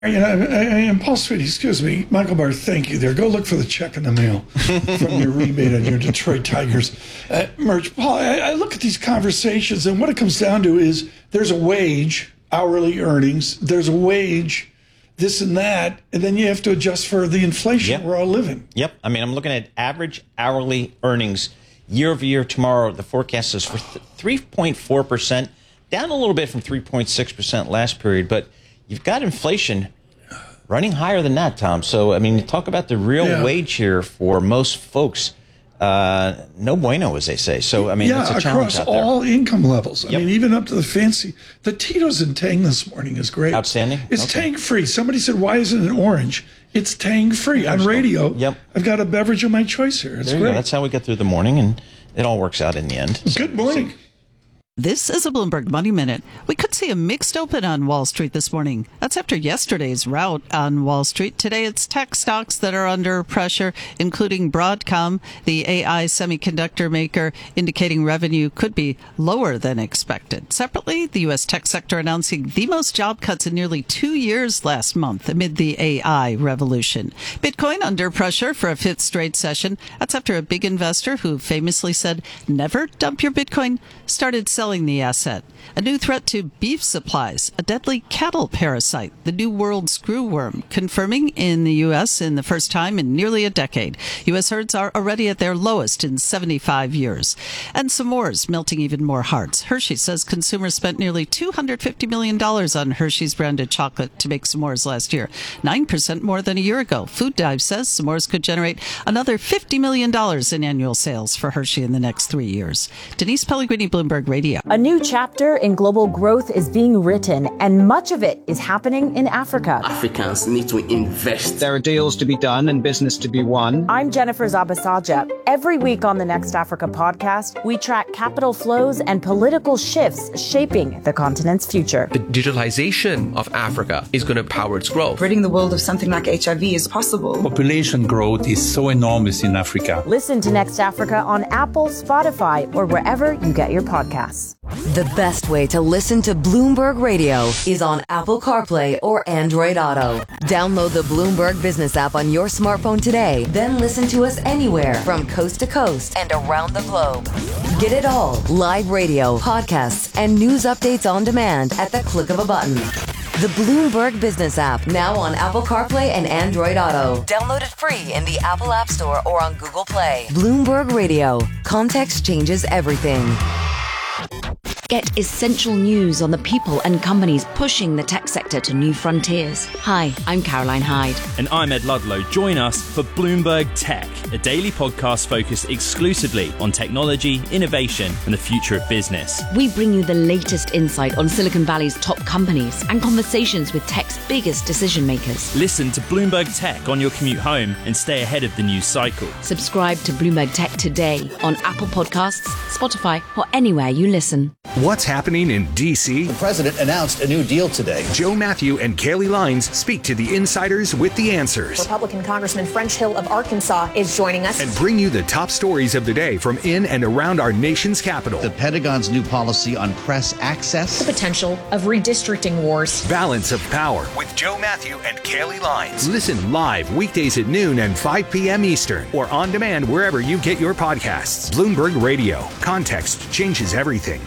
And Paul Sweet, excuse me, Michael Barr, thank you there. Go look for the check in the mail from your rebate on your Detroit Tigers merch. Paul, I look at these conversations, and what it comes down to is there's a wage, hourly earnings, there's a wage, this and that, and then you have to adjust for the inflation we're all living. Yep. I mean, I'm looking at average hourly earnings year over year tomorrow. The forecast is for 3.4%, down a little bit from 3.6% last period, but you've got inflation running higher than that, Tom. So, I mean, you talk about the real wage here for most folks. No bueno, as they say. So, I mean, it's a challenge out there. Across all income levels. I mean, even up to the fancy. The Tito's in Tang this morning is great. Outstanding. It's Tang-free. Somebody said, why isn't it orange? It's Tang-free. On radio, I've got a beverage of my choice here. It's great. That's how we get through the morning, and it all works out in the end. Good morning. This is a Bloomberg Money Minute. We could see a mixed open on Wall Street this morning. That's after yesterday's rout on Wall Street. Today, it's tech stocks that are under pressure, including Broadcom, the AI semiconductor maker, indicating revenue could be lower than expected. Separately, the U.S. tech sector announcing the most job cuts in nearly 2 years last month amid the AI revolution. Bitcoin under pressure for a fifth straight session. That's after a big investor who famously said, never dump your Bitcoin, started selling the asset. A new threat to beef supplies, a deadly cattle parasite, the New World screwworm, confirming in the U.S. in the first time in nearly a decade. U.S. herds are already at their lowest in 75 years. And s'mores melting even more hearts. Hershey says consumers spent nearly $250 million on Hershey's branded chocolate to make s'mores last year, 9% more than a year ago. Food Dive says s'mores could generate another $50 million in annual sales for Hershey in the next 3 years. Denise Pellegrini, Bloomberg Radio. A new chapter in global growth is being written, and much of it is happening in Africa. Africans need to invest. There are deals to be done and business to be won. I'm Jennifer Zabasaja. Every week on the Next Africa podcast, we track capital flows and political shifts shaping the continent's future. The digitalization of Africa is going to power its growth. Ridding the world of something like HIV is possible. Population growth is so enormous in Africa. Listen to Next Africa on Apple, Spotify, or wherever you get your podcasts. The best way to listen to Bloomberg Radio is on Apple CarPlay or Android Auto. Download the Bloomberg Business app on your smartphone today, then listen to us anywhere from coast to coast and around the globe. Get it all, live radio, podcasts, and news updates on demand at the click of a button. The Bloomberg Business app, now on Apple CarPlay and Android Auto. Download it free in the Apple App Store or on Google Play. Bloomberg Radio. Context changes everything. Get essential news on the people and companies pushing the tech sector to new frontiers. Hi, I'm Caroline Hyde. And I'm Ed Ludlow. Join us for Bloomberg Tech, a daily podcast focused exclusively on technology, innovation, and the future of business. We bring you the latest insight on Silicon Valley's top companies and conversations with tech's biggest decision makers. Listen to Bloomberg Tech on your commute home and stay ahead of the news cycle. Subscribe to Bloomberg Tech today on Apple Podcasts, Spotify, or anywhere you listen. What's happening in D.C.? The president announced a new deal today. Joe Matthew and Kaylee Lines speak to the insiders with the answers. Republican Congressman French Hill of Arkansas is joining us. And bring you the top stories of the day from in and around our nation's capital. The Pentagon's new policy on press access. The potential of redistricting wars. Balance of Power with Joe Matthew and Kaylee Lines. Listen live weekdays at noon and 5 p.m. Eastern or on demand wherever you get your podcasts. Bloomberg Radio. Context changes everything.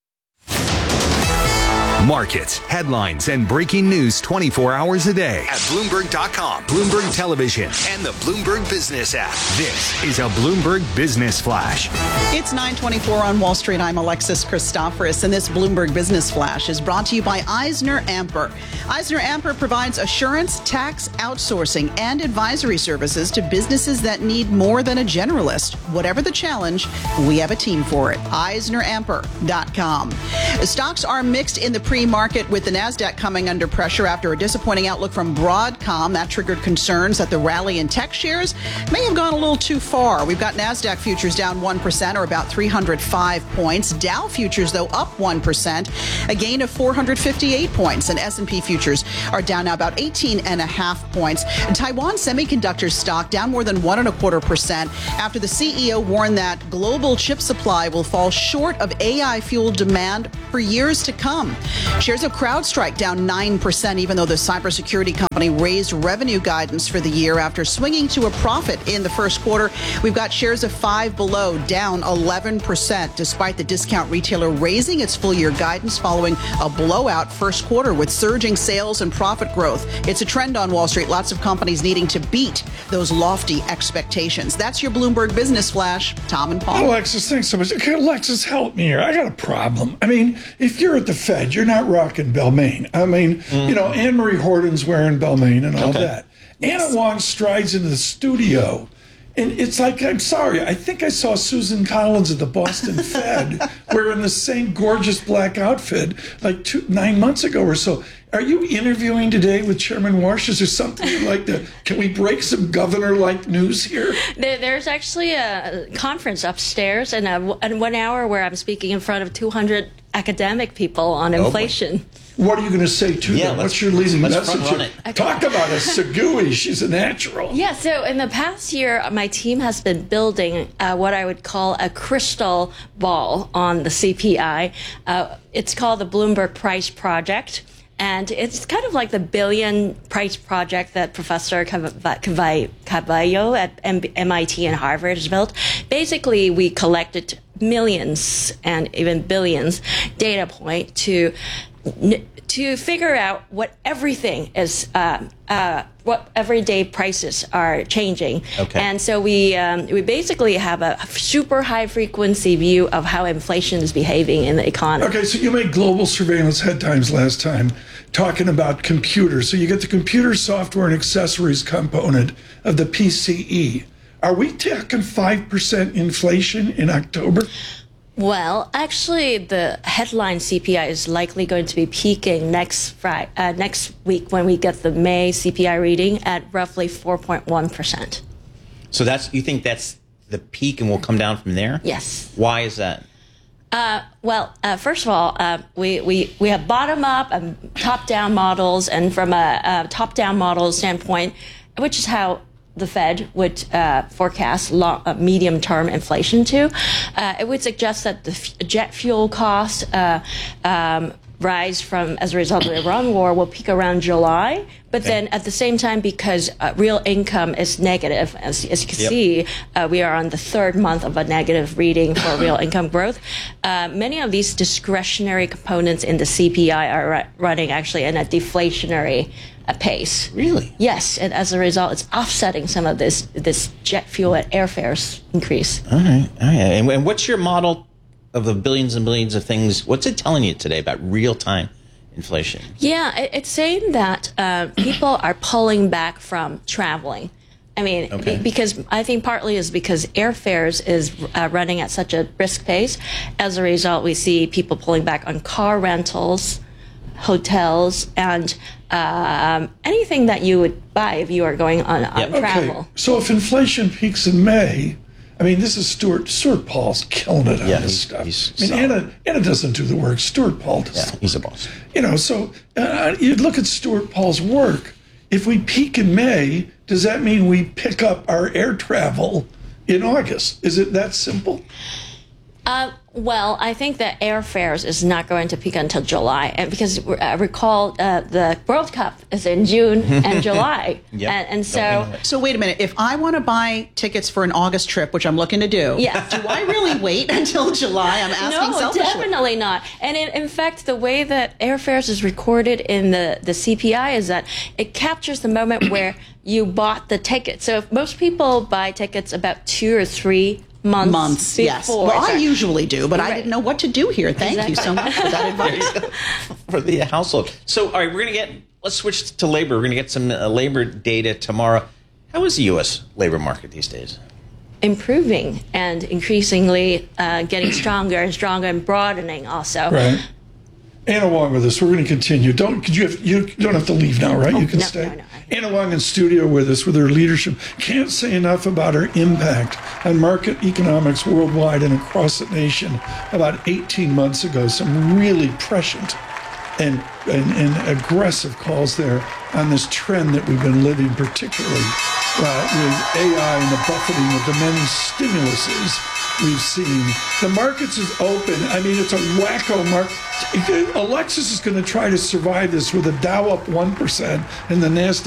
Markets, headlines, and breaking news 24 hours a day at Bloomberg.com, Bloomberg Television, and the Bloomberg Business app. This is a Bloomberg Business Flash. It's 9:24 on Wall Street. I'm Alexis Christoforous, and this Bloomberg Business Flash is brought to you by EisnerAmper. EisnerAmper provides assurance, tax, outsourcing, and advisory services to businesses that need more than a generalist. Whatever the challenge, we have a team for it. EisnerAmper.com. Stocks are mixed in the pre-market, with the NASDAQ coming under pressure after a disappointing outlook from Broadcom. That triggered concerns that the rally in tech shares may have gone a little too far. We've got NASDAQ futures down 1%, or about 305 points. Dow futures, though, up 1%, a gain of 458 points. And S&P futures are down now about 18.5 points. Taiwan Semiconductor stock down more than 1.25% after the CEO warned that global chip supply will fall short of AI-fueled demand for years to come. Shares of CrowdStrike down 9%, even though the cybersecurity company raised revenue guidance for the year after swinging to a profit in the first quarter. We've got shares of Five Below down 11%, despite the discount retailer raising its full-year guidance following a blowout first quarter with surging sales and profit growth. It's a trend on Wall Street. Lots of companies needing to beat those lofty expectations. That's your Bloomberg Business Flash. Tom and Paul. Alexis, thanks so much. Okay, Alexis, help me here. I got a problem. I mean, if you're at the Fed, you're not rocking Balmain. I mean, you know, Anne-Marie Horton's wearing Balmain and all that. Anna Wong strides into the studio, and it's like, I'm sorry, I think I saw Susan Collins at the Boston Fed wearing the same gorgeous black outfit like 9 months ago or so. Are you interviewing today with Chairman Warsh? Is there something you'd like to, can we break some governor-like news here? There's actually a conference upstairs in 1 hour where I'm speaking in front of 200 academic people on inflation. What are you going to say to them? What's your leading message? Okay. Talk about a Segui. She's a natural. Yeah, so in the past year, my team has been building what I would call a crystal ball on the CPI. It's called the Bloomberg Price Project. And it's kind of like the billion price project that Professor Cavallo at MIT and Harvard has built. Basically, we collected millions and even billions data point to figure out what everything is, what everyday prices are changing. Okay. And so we basically have a super high frequency view of how inflation is behaving in the economy. Okay, so you made global surveillance headlines last time talking about computers. So you get the computer software and accessories component of the PCE. Are we talking 5% inflation in October? Well, actually, the headline CPI is likely going to be peaking next week when we get the May CPI reading at roughly 4.1%. So you think that's the peak and will come down from there? Yes. Why is that? Well, first of all, we have bottom-up and top-down models, and from a top-down model standpoint, which is how the Fed would forecast medium-term inflation to, it would suggest that the jet fuel cost rise as a result of the Iran war will peak around July. But then at the same time, because real income is negative, as you can see, we are on the third month of a negative reading for real income growth. Many of these discretionary components in the CPI are running actually in a deflationary pace. Really? Yes, and as a result, it's offsetting some of this jet fuel and airfares increase. All right. And what's your model of the billions and billions of things? What's it telling you today about real-time inflation? Yeah, it's saying that people are pulling back from traveling. I mean, because I think partly is because airfares is running at such a brisk pace. As a result, we see people pulling back on car rentals, hotels, and anything that you would buy if you are going on travel. Okay. So if inflation peaks in May, I mean, this is Stuart Paul's killing it on this stuff. Anna doesn't do the work. Stuart Paul does. Yeah, he's a boss. You know, so you look at Stuart Paul's work. If we peak in May, does that mean we pick up our air travel in August? Is it that simple? Well, I think that airfares is not going to peak until July, and because recall the World Cup is in June and July, and so wait a minute. If I want to buy tickets for an August trip, which I'm looking to do, do I really wait until July? I'm asking selfishly. No, definitely not. And in fact, the way that airfares is recorded in the CPI is that it captures the moment where you bought the ticket. So if most people buy tickets about 2 or 3 months before. Yes. Well, I usually do, but I didn't know what to do here. Thank you so much for that advice. For the household. So, all right, let's switch to labor. We're going to get some labor data tomorrow. How is the U.S. labor market these days? Improving and increasingly getting stronger and broadening also. Right. Anna Wong with us. We're going to continue. You don't have to leave now, right? You can stay. No. Anna Wong in studio with us with her leadership. Can't say enough about her impact on market economics worldwide and across the nation. About 18 months ago, some really prescient and aggressive calls there on this trend that we've been living, particularly with AI and the buffeting of the many stimuluses we've seen. The markets is open. I mean, it's a wacko market. Alexis is going to try to survive this with a Dow up 1% and the NASDAQ